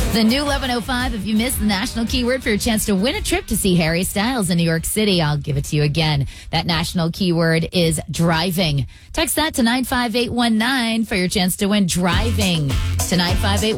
The new 11:05. If you missed the national keyword for your chance to win a trip to see Harry Styles in New York City, I'll give it to you again. That national keyword is driving. Text that to 95819 for your chance to win driving to 95819.